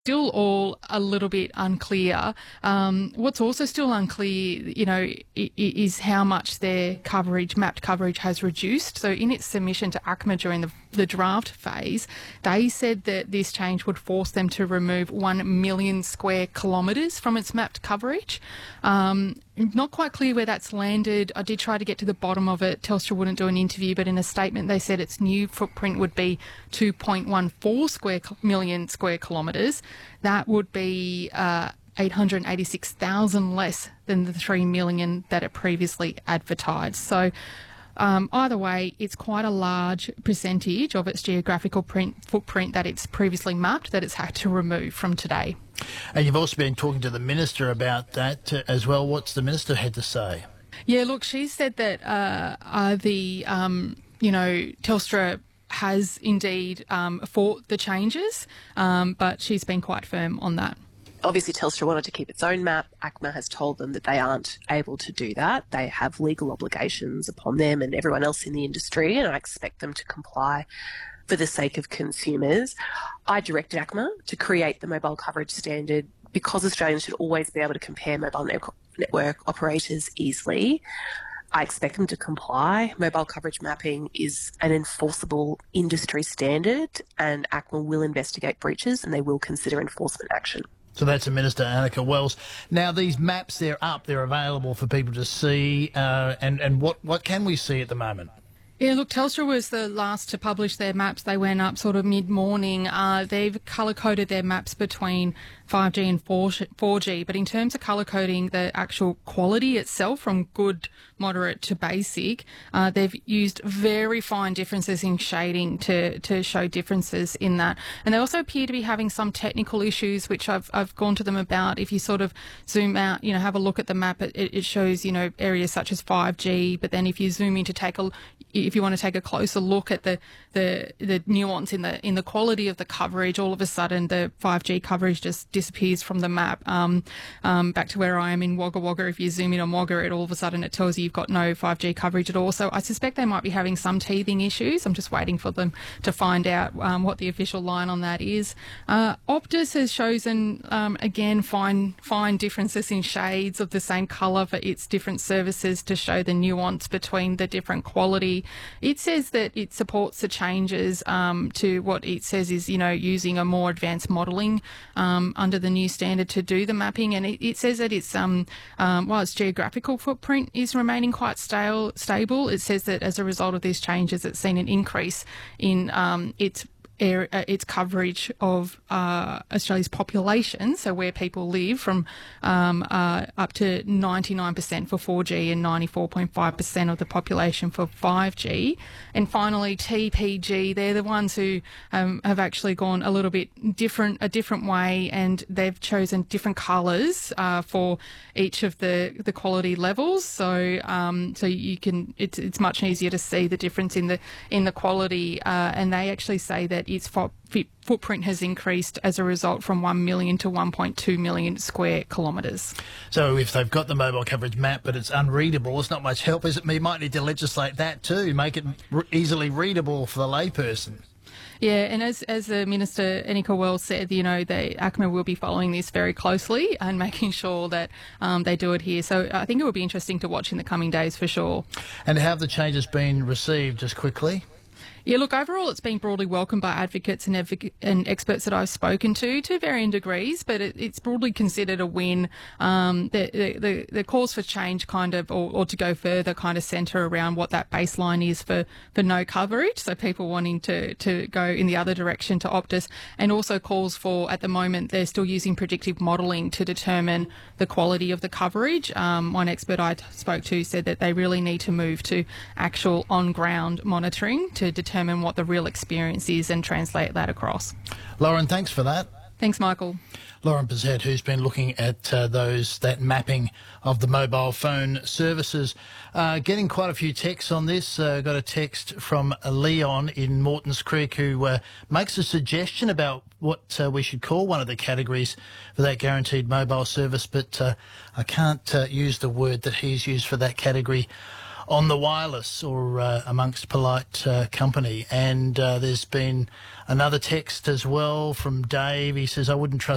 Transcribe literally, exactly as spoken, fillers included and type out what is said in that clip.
Still all a little bit unclear. Um, what's also still unclear, you know, i- i- is how much their coverage, mapped coverage, has reduced. So in its submission to A C M A during the, the draft phase, they said that this change would force them to remove one million square kilometres from its mapped coverage. Um, not quite clear where that's landed. I did try to get to the bottom of it. Telstra wouldn't do an interview, but in a statement they said its new footprint would be two point one four square million square kilometres. That would be uh, eight hundred eighty-six thousand less than the three million that it previously advertised. So um, either way, it's quite a large percentage of its geographical print, footprint that it's previously mapped that it's had to remove from today. And you've also been talking to the Minister about that uh, as well. What's the Minister had to say? Yeah, look, she said that uh, uh, the, um, you know, Telstra has indeed um, fought the changes, um, but she's been quite firm on that. Obviously, Telstra wanted to keep its own map. A C M A has told them that they aren't able to do that. They have legal obligations upon them and everyone else in the industry, and I expect them to comply for the sake of consumers. I directed A C M A to create the mobile coverage standard because Australians should always be able to compare mobile network operators easily. I expect them to comply. Mobile coverage mapping is an enforceable industry standard, and A C M A will investigate breaches and they will consider enforcement action. So that's the Minister, Anika Wells. Now, these maps, they're up, they're available for people to see, uh, and, and what, what can we see at the moment? Yeah, look, Telstra was the last to publish their maps. They went up sort of mid-morning. Uh, they've colour-coded their maps between five G and four G, but in terms of colour-coding the actual quality itself from good, moderate to basic, uh, they've used very fine differences in shading to, to show differences in that. And they also appear to be having some technical issues, which I've, I've gone to them about. If you sort of zoom out, you know, have a look at the map, it, it shows, you know, areas such as five G, but then if you zoom in to take a if you want to take a closer look at the, the the nuance in the in the quality of the coverage, all of a sudden the five G coverage just disappears from the map. Um, um, back to where I am in Wagga Wagga, if you zoom in on Wagga, it all of a sudden it tells you you've got no five G coverage at all. So I suspect they might be having some teething issues. I'm just waiting for them to find out um, what the official line on that is. Uh, Optus has chosen, um, again, fine, fine differences in shades of the same colour for its different services to show the nuance between the different quality. It says that it supports the changes um, to what it says is, you know, using a more advanced modelling um, under the new standard to do the mapping. And it, it says that it's, um, um, while its geographical footprint is remaining quite stale, stable, it says that as a result of these changes, it's seen an increase in um, its Air, uh, its coverage of uh, Australia's population, so where people live, from um, uh, up to ninety-nine percent for four G and ninety-four point five percent of the population for five G. And finally, T P G, they're the ones who um, have actually gone a little bit different, a different way, and they've chosen different colours uh, for each of the, the quality levels. So um, so you can, it's it's much easier to see the difference in the in the quality, uh, and they actually say that its fo- footprint has increased as a result from one million to one point two million square kilometres. So if they've got the mobile coverage map but it's unreadable, it's not much help, is it? We might need to legislate that too, make it re- easily readable for the layperson. Yeah, and as as the Minister, Anika Wells, said, you know, they, A C M A will be following this very closely and making sure that um, they do it here. So I think it will be interesting to watch in the coming days for sure. And how have the changes been received, just quickly? Yeah, look, overall it's been broadly welcomed by advocates and, advocate and experts that I've spoken to, to varying degrees, but it, it's broadly considered a win. Um, the, the, the, the calls for change kind of, or, or to go further, kind of centre around what that baseline is for, for no coverage, so people wanting to, to go in the other direction to Optus, and also calls for, at the moment, they're still using predictive modelling to determine the quality of the coverage. Um, one expert I spoke to said that they really need to move to actual on-ground monitoring to determine determine what the real experience is and translate that across. Lauren, thanks for that. Thanks, Michael. Lauren Pizzette, who's been looking at uh, those that mapping of the mobile phone services. Uh, getting quite a few texts on this. Uh, got a text from Leon in Mortons Creek who uh, makes a suggestion about what uh, we should call one of the categories for that guaranteed mobile service, but uh, I can't uh, use the word that he's used for that category on the wireless or uh, amongst polite uh, company. And uh, there's been another text as well from Dave. He says, I wouldn't trust